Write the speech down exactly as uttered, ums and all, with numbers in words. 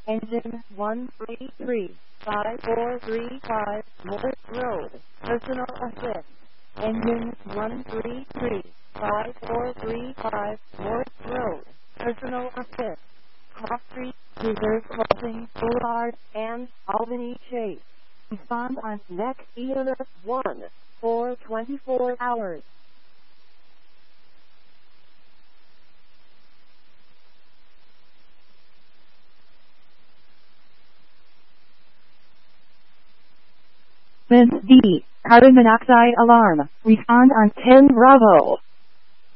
Engine one three three five four three five Morris Road. Personal assist. Engine one three three five four three five Morris Road. Personal assist. Cross Street, Reserve Crossing, Boulevard, and Albany Chase. Respond on next E M S one for twenty-four hours. Miss D, carbon monoxide alarm. Respond on ten Bravo.